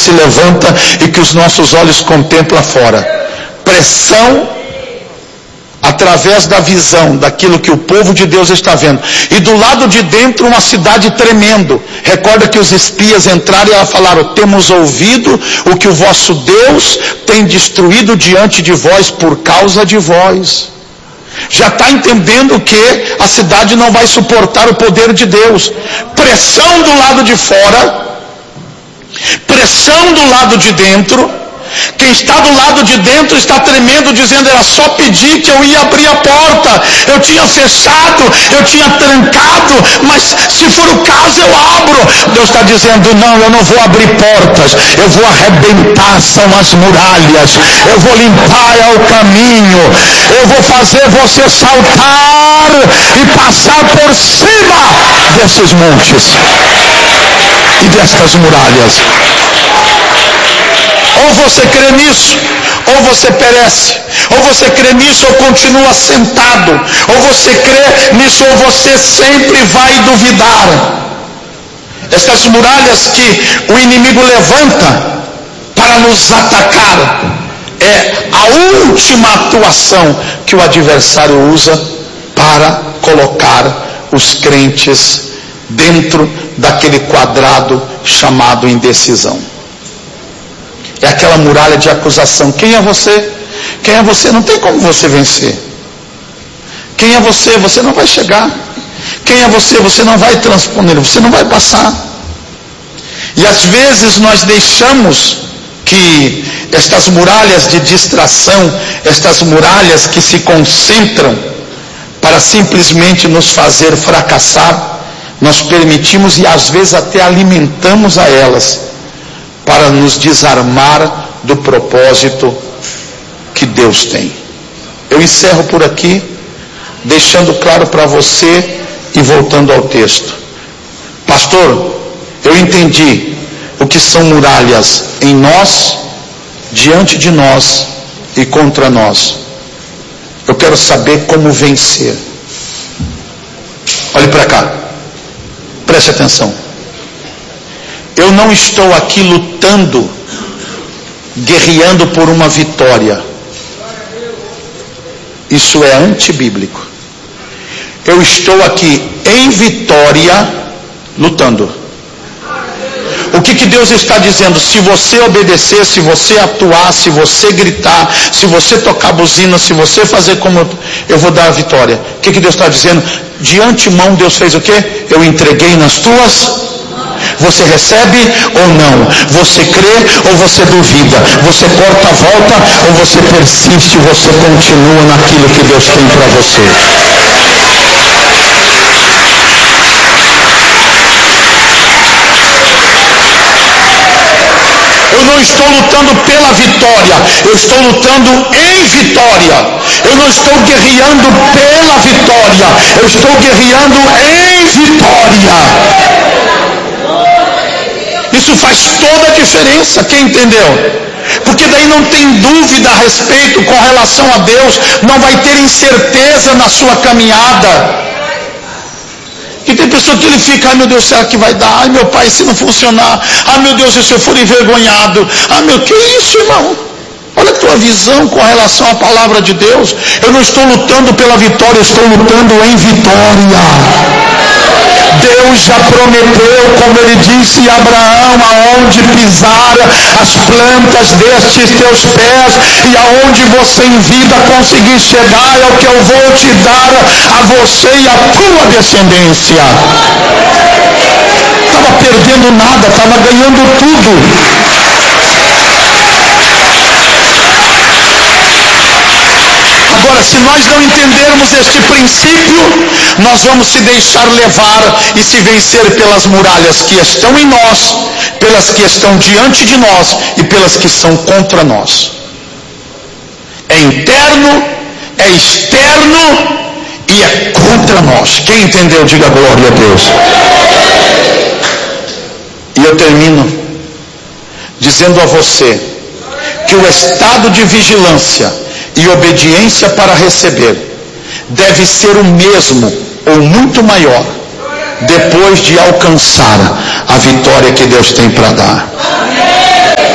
se levanta e que os nossos olhos contemplam fora. Pressão através da visão daquilo que o povo de Deus está vendo. E do lado de dentro uma cidade tremendo. Recorda que os espias entraram e falaram: temos ouvido o que o vosso Deus tem destruído diante de vós por causa de vós. Já está entendendo que a cidade não vai suportar o poder de Deus. Pressão do lado de fora, pressão do lado de dentro. Quem está do lado de dentro está tremendo, dizendo: era só pedir que eu ia abrir a porta, eu tinha fechado, eu tinha trancado, mas se for o caso eu abro. Deus está dizendo: não, eu não vou abrir portas, eu vou arrebentar são as muralhas, eu vou limpar o caminho, eu vou fazer você saltar e passar por cima desses montes e destas muralhas. Ou você crê nisso, ou você perece. Ou você crê nisso, ou continua sentado. Ou você crê nisso, ou você sempre vai duvidar. Estas muralhas que o inimigo levanta para nos atacar é a última atuação que o adversário usa para colocar os crentes dentro daquele quadrado chamado indecisão. É aquela muralha de acusação. Quem é você? Quem é você? Não tem como você vencer. Quem é você? Você não vai chegar. Quem é você? Você não vai transponer, você não vai passar. E às vezes nós deixamos que estas muralhas de distração, estas muralhas que se concentram para simplesmente nos fazer fracassar, nós permitimos e às vezes até alimentamos a elas, para nos desarmar do propósito que Deus tem. Eu encerro por aqui, deixando claro para você e voltando ao texto. Pastor, eu entendi o que são muralhas em nós, diante de nós e contra nós. Eu quero saber como vencer. Olhe para cá, preste atenção. Eu não estou aqui lutando, guerreando por uma vitória. Isso é antibíblico. Eu estou aqui em vitória, lutando. O que Deus está dizendo? Se você obedecer, se você atuar, se você gritar, se você tocar buzina, se você fazer como eu vou dar a vitória. O que Deus está dizendo? De antemão Deus fez o quê? Eu entreguei nas tuas. Você recebe ou não? Você crê ou você duvida? Você corta a volta ou você persiste? Você continua naquilo que Deus tem para você? Eu não estou lutando pela vitória, eu estou lutando em vitória. Eu não estou guerreando pela vitória, eu estou guerreando em vitória. Isso faz toda a diferença, quem entendeu? Porque daí não tem dúvida a respeito com relação a Deus, não vai ter incerteza na sua caminhada. E tem pessoa que ele fica: ai meu Deus, será que vai dar? Ai meu pai, se não funcionar. Ai meu Deus, se eu for envergonhado. Ai meu, que isso, irmão? Olha a tua visão com relação à palavra de Deus. Eu não estou lutando pela vitória, eu estou lutando em vitória. Deus já prometeu, como ele disse a Abraão, aonde pisar as plantas destes teus pés e aonde você em vida conseguir chegar, é o que eu vou te dar a você e a tua descendência. Estava perdendo nada, estava ganhando tudo. Agora, se nós não entendermos este princípio, nós vamos se deixar levar e se vencer pelas muralhas que estão em nós, pelas que estão diante de nós e pelas que são contra nós. É interno, é externo e é contra nós. Quem entendeu, diga glória a Deus. E eu termino dizendo a você que o estado de vigilância e obediência para receber deve ser o mesmo ou muito maior depois de alcançar a vitória que Deus tem para dar.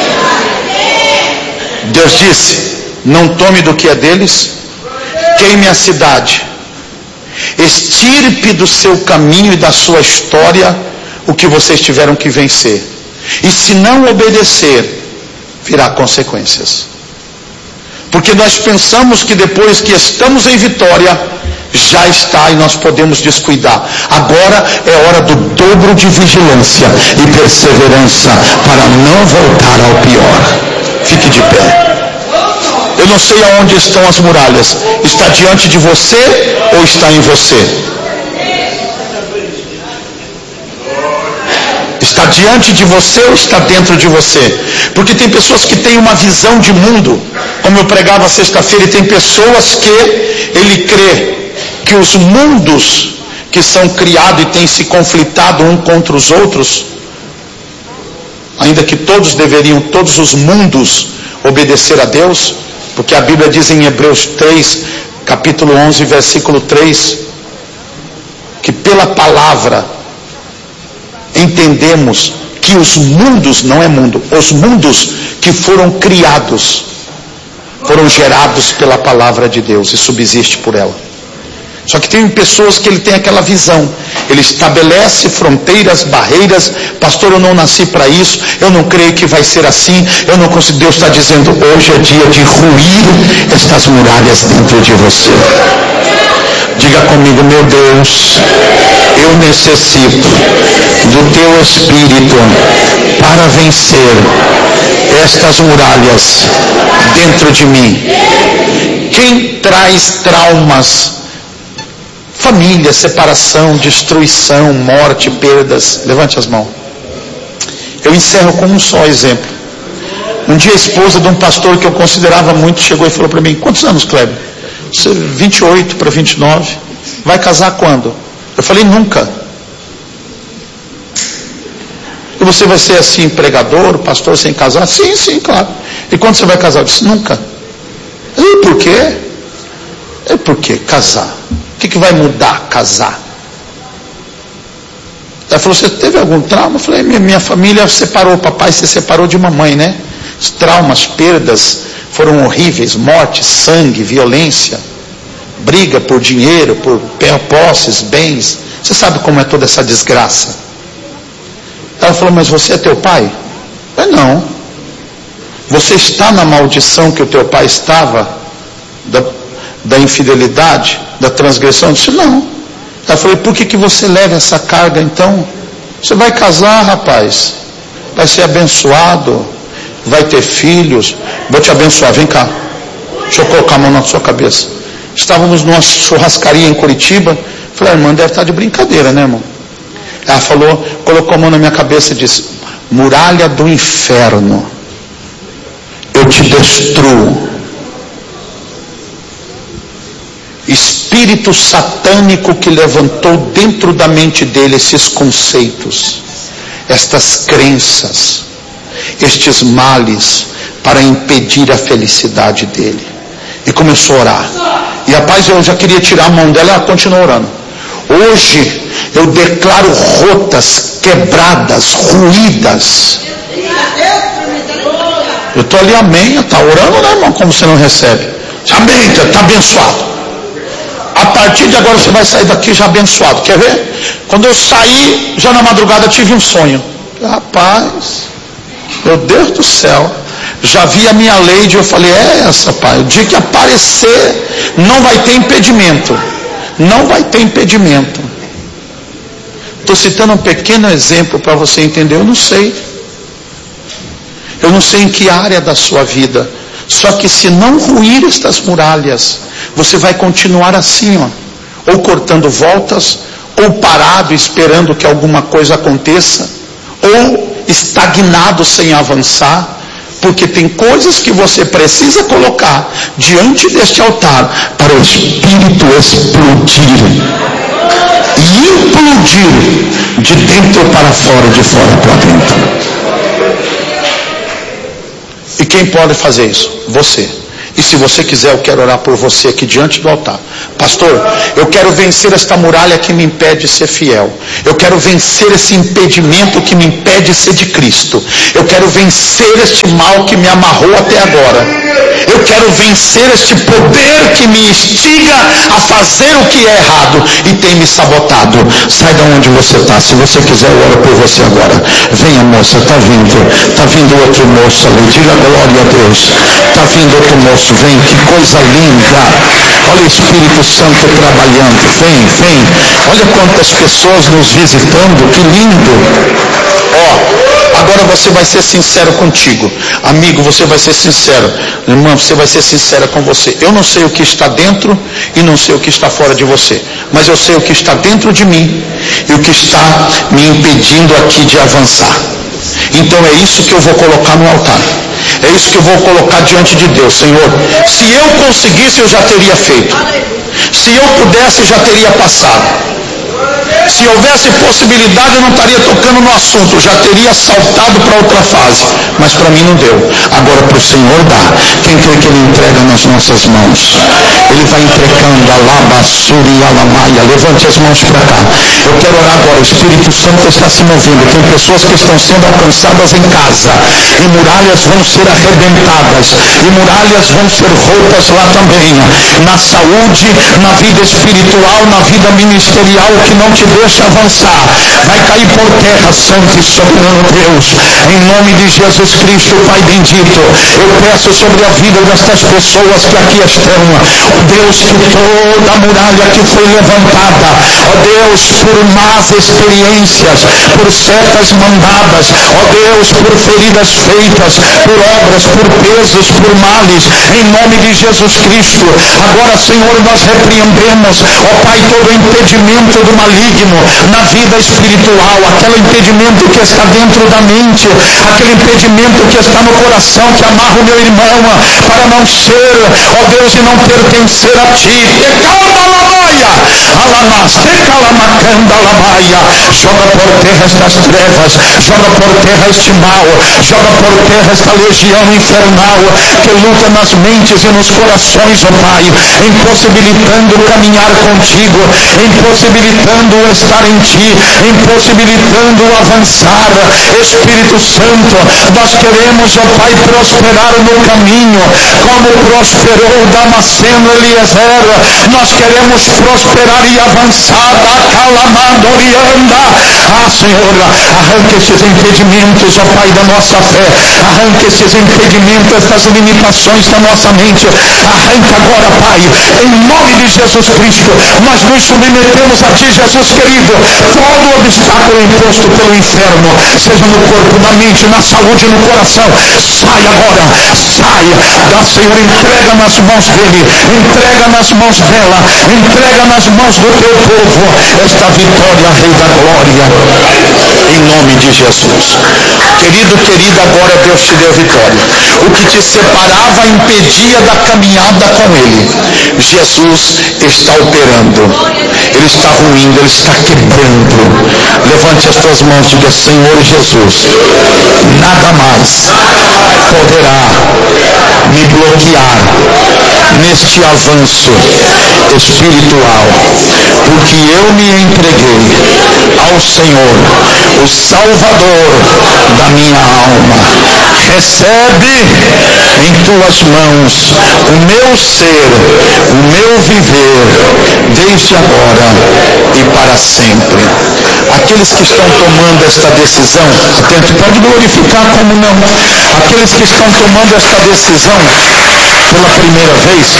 Deus disse: não tome do que é deles, queime a cidade, extirpe do seu caminho e da sua história o que vocês tiveram que vencer, e se não obedecer, virá consequências. Porque nós pensamos que depois que estamos em vitória, já está e nós podemos descuidar. Agora é hora do dobro de vigilância e perseverança para não voltar ao pior. Fique de pé. Eu não sei aonde estão as muralhas. Está diante de você ou está em você? Está diante de você ou está dentro de você? Porque tem pessoas que têm uma visão de mundo, como eu pregava sexta-feira, e tem pessoas que ele crê que os mundos que são criados e têm se conflitado um contra os outros, ainda que todos os mundos obedecer a Deus, porque a Bíblia diz em Hebreus 3, capítulo 11, versículo 3, que pela palavra entendemos que os mundos, não é mundo, os mundos que foram criados, foram gerados pela palavra de Deus e subsiste por ela. Só que tem pessoas que ele tem aquela visão, ele estabelece fronteiras, barreiras. Pastor, eu não nasci para isso, eu não creio que vai ser assim, eu não consigo. Deus está dizendo: hoje é dia de ruir estas muralhas dentro de você. Diga comigo: meu Deus, eu necessito do teu Espírito para vencer estas muralhas dentro de mim. Quem traz traumas, família, separação, destruição, morte, perdas? Levante as mãos. Eu encerro com um só exemplo. Um dia a esposa de um pastor que eu considerava muito chegou e falou para mim: quantos anos, Kleber? 28 para 29. Vai casar quando? Eu falei: nunca. E você vai ser assim, pregador, pastor, sem casar? Sim, claro. E quando você vai casar? Eu disse: nunca. E por quê? É porque casar. O que vai mudar casar? Ela falou: você teve algum trauma? Eu falei: minha família separou, papai se separou de mamãe, né? Os traumas, perdas foram horríveis, morte, sangue, violência, briga por dinheiro, por posses, bens. Você sabe como é toda essa desgraça. Ela falou: mas você é teu pai? Eu falei: não. Você está na maldição que o teu pai estava, da infidelidade, da transgressão? Eu disse: não. Ela falou: por que você leva essa carga então? Você vai casar, rapaz, vai ser abençoado, vai ter filhos, vou te abençoar, vem cá, deixa eu colocar a mão na sua cabeça. Estávamos numa churrascaria em Curitiba. Falei: a irmã deve estar de brincadeira, né, irmão? Ela falou, colocou a mão na minha cabeça e disse: muralha do inferno, eu te destruo. Espírito satânico que levantou dentro da mente dele esses conceitos, estas crenças, estes males, para impedir a felicidade dele. E começou a orar. E rapaz, eu já queria tirar a mão dela, ela continuou orando. Hoje eu declaro rotas, quebradas, ruídas. Eu estou ali, amém. Está orando, né, irmão? Como você não recebe? Amém, está abençoado. A partir de agora você vai sair daqui já abençoado. Quer ver? Quando eu saí, já na madrugada tive um sonho. Rapaz, meu Deus do céu, já vi a minha Leide. Eu falei: é essa, pai, o dia que aparecer não vai ter impedimento. Não vai ter impedimento. Estou citando um pequeno exemplo para você entender. Eu não sei em que área da sua vida. Só que se não ruir estas muralhas, você vai continuar assim, ou cortando voltas, ou parado esperando que alguma coisa aconteça, ou estagnado sem avançar, porque tem coisas que você precisa colocar diante deste altar para o Espírito explodir e implodir de dentro para fora, de fora para dentro. E quem pode fazer isso? Você. E se você quiser, eu quero orar por você aqui diante do altar. Pastor, eu quero vencer esta muralha que me impede de ser fiel. Eu quero vencer esse impedimento que me impede de ser de Cristo. Eu quero vencer este mal que me amarrou até agora. Eu quero vencer este poder que me instiga a fazer o que é errado e tem me sabotado. Sai de onde você está. Se você quiser, eu oro por você agora. Venha, moça, está vindo outro moço ali. Diga glória a Deus. Está vindo outro moço. Vem, que coisa linda. Olha o Espírito Santo trabalhando. Vem. Olha quantas pessoas nos visitando. Que lindo. Agora você vai ser sincero contigo. Amigo, você vai ser sincero. Irmã, você vai ser sincera com você. Eu não sei o que está dentro e não sei o que está fora de você. Mas eu sei o que está dentro de mim e o que está me impedindo aqui de avançar. Então é isso que eu vou colocar no altar. É isso que eu vou colocar diante de Deus. Senhor, se eu conseguisse, eu já teria feito. Se eu pudesse, eu já teria passado. Se houvesse possibilidade, eu não estaria tocando no assunto, já teria saltado para outra fase, mas para mim não deu. Agora para o Senhor dá. Quem crê que Ele entrega nas nossas mãos? Ele vai entregando a labassuri e a lamaia. Levante as mãos para cá. Eu quero orar agora. O Espírito Santo está se movendo. Tem pessoas que estão sendo alcançadas em casa, e muralhas vão ser arrebentadas, e muralhas vão ser rotas lá também, na saúde, na vida espiritual, na vida ministerial, que não te deixa avançar, vai cair por terra. Santo e soberano Deus, em nome de Jesus Cristo, Pai bendito, eu peço sobre a vida destas pessoas que aqui estão, Deus, que toda a muralha que foi levantada, ó Deus, por más experiências, por setas mandadas, ó Deus, por feridas feitas, por obras, por pesos, por males, em nome de Jesus Cristo, agora, Senhor, nós repreendemos, ó Pai, todo impedimento do maligno na vida espiritual, aquele impedimento que está dentro da mente, aquele impedimento que está no coração, que amarra o meu irmão para não ser, ó Deus, e não pertencer a Ti. Joga por terra estas trevas, joga por terra este mal, joga por terra esta legião infernal que luta nas mentes e nos corações, ó Pai, impossibilitando caminhar contigo, impossibilitando estar em Ti, impossibilitando avançar. Espírito Santo, nós queremos, ó Pai, prosperar no caminho, como prosperou Damasceno Eliezer. Nós queremos prosperar e avançar. Senhor, arranque esses impedimentos, ó Pai, da nossa fé, arranque esses impedimentos, essas limitações da nossa mente, arranca agora, Pai, em nome de Jesus Cristo. Nós nos submetemos a Ti, Jesus querido. Todo obstáculo imposto pelo inferno, seja no corpo, na mente, na saúde, no coração, sai agora, sai. Dá, Senhor, entrega nas mãos dele, entrega nas mãos dela, entrega nas mãos do Teu povo esta vitória, Rei da glória, em nome de Jesus. Querido, querida, agora Deus te deu vitória. O que te separava impedia da caminhada com Ele. Jesus está operando, Ele está ruindo, Ele está quebrando. Levante as tuas mãos e diga: Senhor Jesus, nada mais poderá me bloquear neste avanço espiritual, porque eu me entreguei ao Senhor, o Salvador da minha alma. Recebe em tuas mãos o meu ser, o meu viver, desde agora e para sempre. Aqueles que estão tomando esta decisão, atento, pode glorificar como não. Aqueles que estão tomando esta decisão pela primeira vez,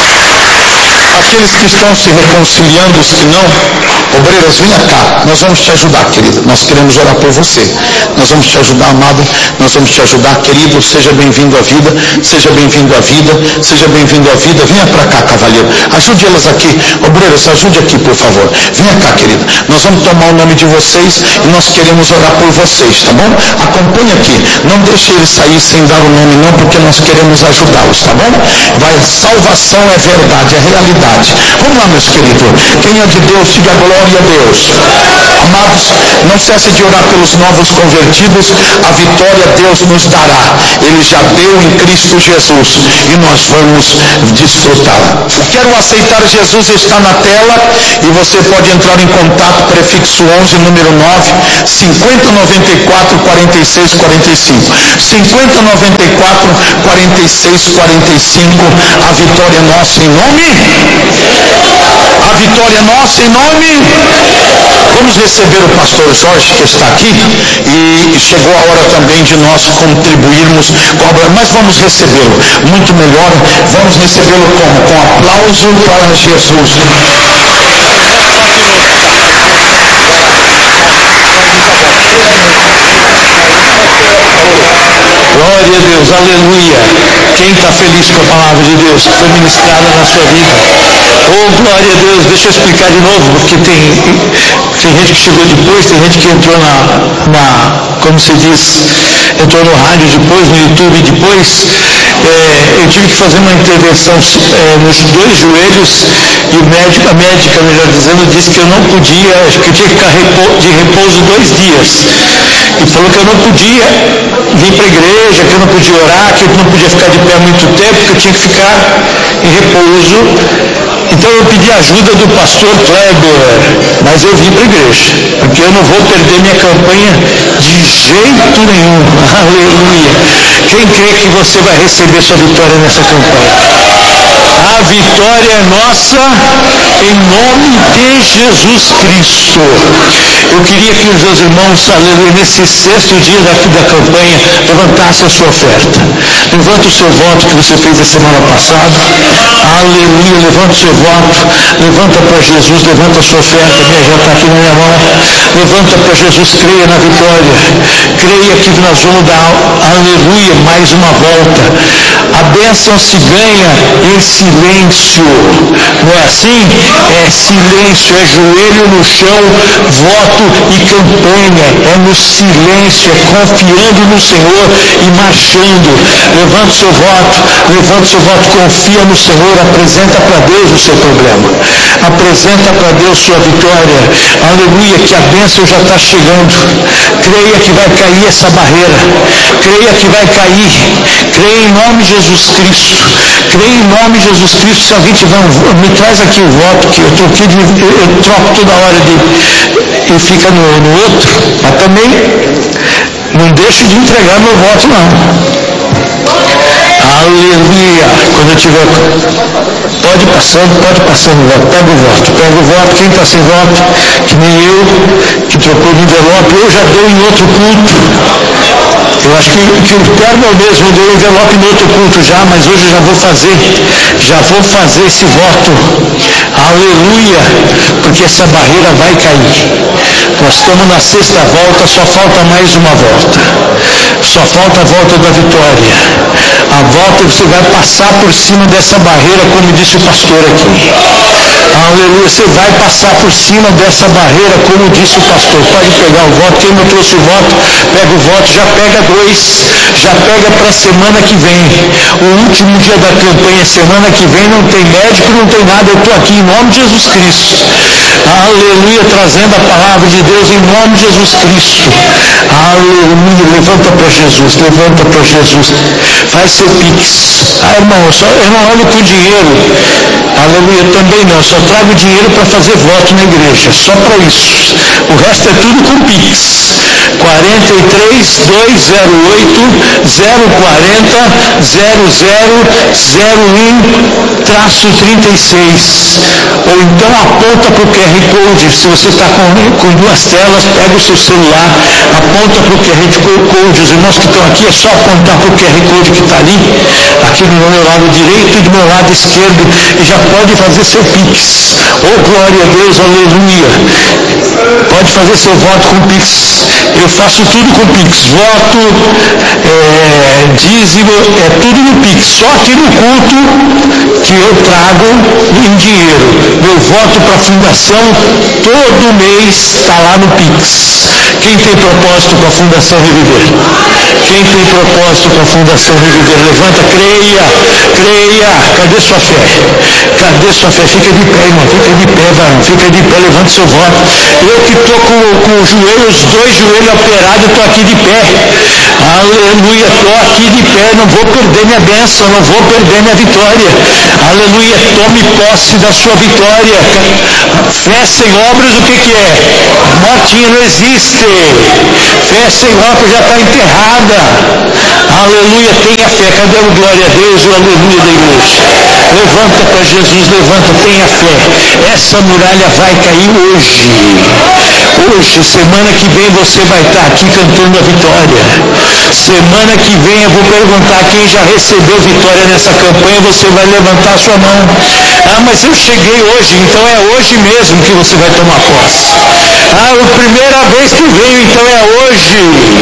aqueles que estão se reconciliando, se não, obreiras, venha cá, nós vamos te ajudar, querida, nós queremos orar por você, nós vamos te ajudar, amada, nós vamos te ajudar, querido. Seja bem-vindo à vida, seja bem-vindo à vida, seja bem-vindo à vida. Venha para cá, cavalheiro, ajude elas aqui, obreiras, ajude aqui, por favor. Venha cá, querida, nós vamos tomar o nome de vocês e nós queremos orar por vocês, tá bom? Acompanhe aqui, não deixe eles sair sem dar o nome não, porque nós queremos ajudá-los, tá bom? Salvação é verdade, é realidade. Vamos lá, meus queridos, quem é de Deus, diga glória Glória a Deus. Amados, não cesse de orar pelos novos convertidos. A vitória Deus nos dará. Ele já deu em Cristo Jesus e nós vamos desfrutar. Quero aceitar Jesus, está na tela e você pode entrar em contato, prefixo 11, número 9, 5094 46 45. 5094 46 45. A vitória é nossa em nome. A vitória é nossa em nome. Vamos receber o pastor Jorge, que está aqui, e chegou a hora também de nós contribuirmos com a obra, mas vamos recebê-lo muito melhor. Vamos recebê-lo como? Com aplauso para Jesus. Glória a Deus, aleluia. Quem está feliz com a palavra de Deus que foi ministrada na sua vida? Oh, glória a Deus. Deixa eu explicar de novo, porque tem gente que chegou depois, tem gente que entrou como se diz, entrou no rádio depois, no YouTube depois. Eu tive que fazer uma intervenção nos dois joelhos e a médica, melhor dizendo, disse que eu não podia, que eu tinha que ficar de repouso 2 dias. E falou que eu não podia vir para a igreja, que eu não podia orar, que eu não podia ficar de pé muito tempo, que eu tinha que ficar em repouso. Então eu pedi ajuda do pastor Kleber, mas eu vim para a igreja, porque eu não vou perder minha campanha de jeito nenhum. Aleluia. Quem crê que você vai receber sua vitória nessa campanha? A vitória é nossa em nome de Jesus Cristo. Eu queria que os meus irmãos, aleluia, nesse 6º dia da campanha, levantassem a sua oferta. Levanta o seu voto que você fez a semana passada. Aleluia, levanta o seu voto. Levanta para Jesus, levanta a sua oferta. Já está aqui na minha mão. Levanta para Jesus, creia na vitória. Creia que nós vamos dar, aleluia, mais uma volta. A bênção se ganha em silêncio. Não é assim? É silêncio, é joelho no chão, voto e campanha. É no silêncio, é confiando no Senhor e marchando. Levanta o seu voto, confia no Senhor, apresenta para Deus o seu problema. Apresenta para Deus sua vitória. Aleluia, que a bênção já está chegando. Creia que vai cair essa barreira. Creia que vai cair. Creia em nome de Jesus Cristo. Creia em nome de Jesus Cristo. Se alguém tiver me traz aqui o voto, que eu troco toda hora e fica no outro, mas também não deixe de entregar meu voto não. Aleluia. Quando eu tiver, pode passando o voto, pega o voto, quem está sem voto, que nem eu, que trocou de envelope, eu já dei em outro culto. Eu acho que o Termo mesmo deu envelope no outro culto já, mas hoje eu já vou fazer esse voto. Aleluia, porque essa barreira vai cair. Nós estamos na 6ª volta, só falta mais uma volta. Só falta a volta da vitória. A volta você vai passar por cima dessa barreira, como disse o pastor aqui. Aleluia, você vai passar por cima dessa barreira, como disse o pastor. Pode pegar o voto, quem não trouxe o voto, pega o voto, já pega 2, já pega para a semana que vem. O último dia da campanha, semana que vem, não tem médico, não tem nada, eu estou aqui em nome de Jesus Cristo. Aleluia, trazendo a palavra de Deus em nome de Jesus Cristo. Aleluia, levanta para Jesus, levanta para Jesus. Faz seu pix. Irmão, eu não olho com dinheiro. Aleluia, também não, só trago dinheiro para fazer voto na igreja, só para isso. O resto é tudo com pix. 43 208 040 0001-36. Ou então aponta para o QR Code. Se você está com 2 telas, pega o seu celular, aponta para o QR Code. Os irmãos que estão aqui, é só apontar para o QR Code que está ali, aqui no meu lado direito e do meu lado esquerdo, e já pode fazer seu pix. Oh, glória a Deus, aleluia. Pode fazer seu voto com pix. Eu faço tudo com pix. Voto, dízimo, é tudo no pix. Só aqui no culto que eu trago em dinheiro. Meu voto para a fundação todo mês está lá no pix. Quem tem propósito com a Fundação Reviver? Quem tem propósito com a Fundação Reviver, levanta, creia. Cadê sua fé? Cadê sua fé? Fica de pé, irmão, fica de pé, varão, fica de pé, levanta seu voto. Eu que estou com os dois joelhos operados, estou aqui de pé. Aleluia, estou aqui de pé, não vou perder minha bênção, não vou perder minha vitória. Aleluia, tome posse da sua vitória. Fé sem obras, o que é? Mortinha, não existe. Fé sem obras já está enterrada. Aleluia, tenha fé. Cadê o glória a Deus, o aleluia da igreja? Levanta para Jesus, levanta, tenha fé. Essa muralha vai cair hoje. Hoje, semana que vem você vai estar aqui cantando a vitória. Semana que vem eu vou perguntar quem já recebeu vitória nessa campanha, você vai levantar a sua mão. Ah, mas eu cheguei hoje, então é hoje mesmo que você vai tomar posse. Ah, a primeira vez que veio, então é hoje.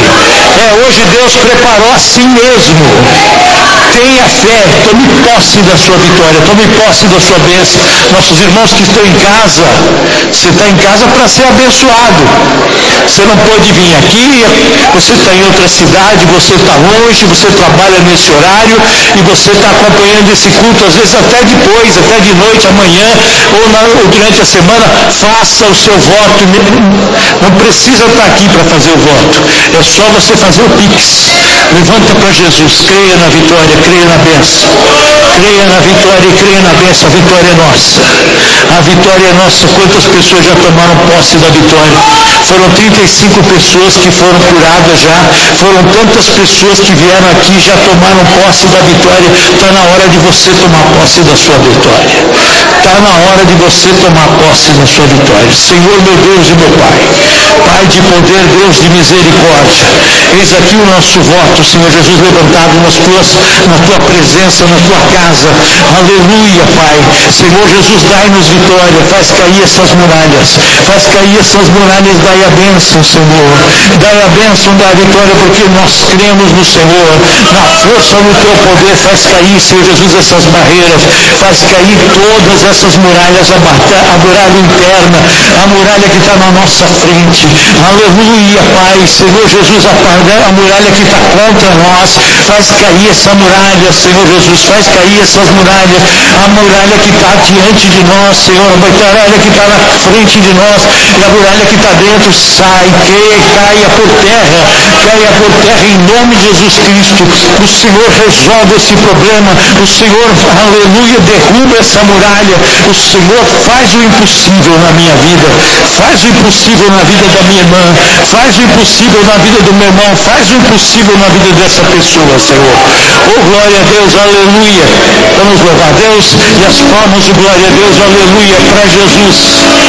É hoje, Deus preparou assim mesmo. Tenha fé, tome posse da sua vitória, tome posse da sua bênção. Nossos irmãos que estão em casa, você está em casa para ser abençoado. Você não pode vir aqui, você está em outra cidade, você está longe, você trabalha nesse horário e você está acompanhando esse culto, às vezes até depois, até de noite, amanhã ou durante a semana. Faça o seu voto. Não precisa estar aqui para fazer o voto, é só você fazer o Pix. Levanta para Jesus, creia na vitória, creia na bênção, creia na vitória e creia na bênção. A vitória é nossa, a vitória é nossa. Quantas pessoas já tomaram posse da vitória? Foram 35 pessoas que foram curadas já, foram tantas pessoas que vieram aqui, já tomaram posse da vitória. Está na hora de você tomar posse da sua vitória, está na hora de você tomar posse da sua vitória. Senhor meu Deus e meu Pai, Pai de poder, Deus de misericórdia, eis aqui o nosso voto, Senhor Jesus, levantado na tua presença, na tua casa. Aleluia, Pai. Senhor Jesus, dai-nos vitória, faz cair essas muralhas, dai a bênção, Senhor, dai a bênção da vitória, porque nós cremos no Senhor, na força do teu poder. Faz cair, Senhor Jesus, essas barreiras, faz cair todas essas muralhas, a muralha interna, a muralha que está na nossa frente. Aleluia, Pai. Senhor Jesus, a muralha que está contra nós, faz cair essa muralha, Senhor Jesus, faz cair essas muralhas, a muralha que está diante de nós, Senhor, a muralha que está na frente de nós, e a muralha que está dentro, caia por terra em nome de Jesus Cristo. O Senhor resolve esse problema, o Senhor, aleluia, derruba essa muralha, o Senhor faz o impossível na minha vida, faz o impossível na vida da minha irmã, faz o impossível na vida do meu irmão, faz o impossível na vida dessa pessoa, Senhor. Oh, glória a Deus, aleluia. Vamos louvar a Deus e as palmas de glória a Deus, aleluia, para Jesus.